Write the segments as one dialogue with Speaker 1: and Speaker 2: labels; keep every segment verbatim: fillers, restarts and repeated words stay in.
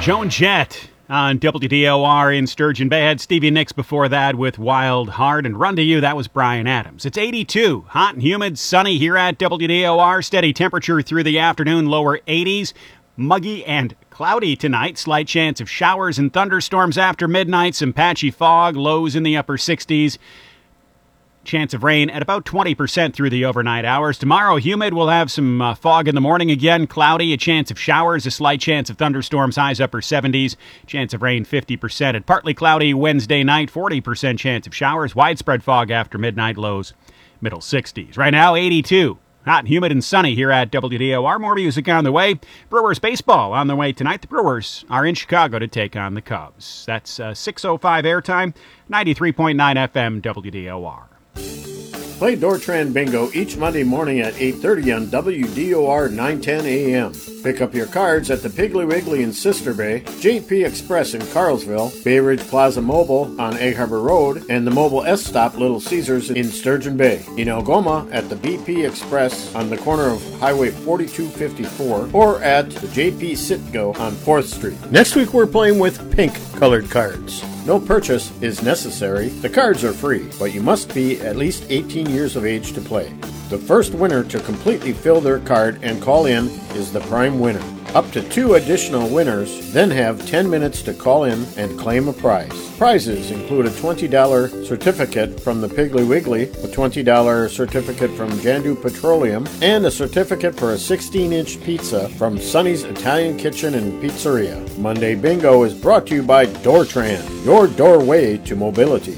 Speaker 1: Joan Jett on W D O R in Sturgeon Bay. Had Stevie Nicks before that with Wild Heart. And Run to You, that was Bryan Adams. It's eighty-two, hot and humid, sunny here at W D O R. Steady temperature through the afternoon, lower eighties. Muggy and cloudy tonight. Slight chance of showers and thunderstorms after midnight. Some patchy fog, lows in the upper sixties. Chance of rain at about twenty percent through the overnight hours. Tomorrow, humid. We'll have some uh, fog in the morning again. Cloudy, a chance of showers, a slight chance of thunderstorms, highs upper seventies. Chance of rain fifty percent. And partly cloudy Wednesday night, forty percent chance of showers. Widespread fog after midnight, lows middle sixties. Right now, eighty-two. Hot, humid, and sunny here at W D O R. More music on the way. Brewers baseball on the way tonight. The Brewers are in Chicago to take on the Cubs. That's uh, six oh five airtime, ninety-three point nine F M W D O R.
Speaker 2: Play Dortran Bingo each Monday morning at eight thirty on W D O R nine ten A M. Pick up your cards at the Piggly Wiggly in Sister Bay, J P Express in Carlsville, Bay Ridge Plaza Mobile on Egg Harbor Road, and the Mobile S Stop Little Caesars in Sturgeon Bay. In Algoma at the B P Express on the corner of Highway forty-two fifty-four, or at the J P Sitgo on fourth Street. Next week we're playing with pink colored cards. No purchase is necessary. The cards are free, but you must be at least eighteen years of age to play. The first winner to completely fill their card and call in is the prime winner. Up to two additional winners then have ten minutes to call in and claim a prize. Prizes include a twenty dollars certificate from the Piggly Wiggly, a twenty dollars certificate from Jandu Petroleum, and a certificate for a sixteen inch pizza from Sonny's Italian Kitchen and Pizzeria. Monday Bingo is brought to you by Dortran, your doorway to mobility.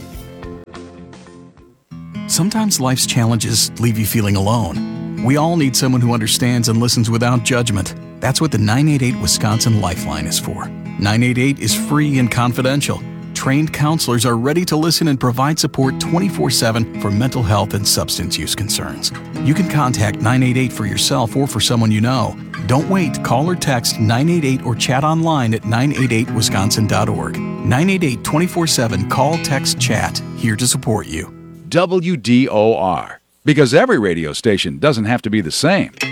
Speaker 3: Sometimes life's challenges leave you feeling alone. We all need someone who understands and listens without judgment. That's what the nine eight eight Wisconsin Lifeline is for. nine eight eight is free and confidential. Trained counselors are ready to listen and provide support twenty-four seven for mental health and substance use concerns. You can contact nine eight eight for yourself or for someone you know. Don't wait. Call or text nine eight eight or chat online at nine eight eight wisconsin dot org. nine eight eight twenty-four seven Call, Text, Chat. Here to support you.
Speaker 4: W D O R. Because every radio station doesn't have to be the same.